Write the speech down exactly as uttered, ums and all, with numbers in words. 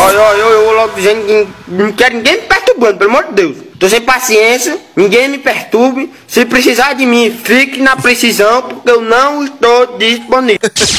Olha, olha, eu vou logo dizendo que não quero ninguém me perturbando, pelo amor de Deus. Tô sem paciência, ninguém me perturbe. Se precisar de mim, fique na precisão, porque eu não estou disponível.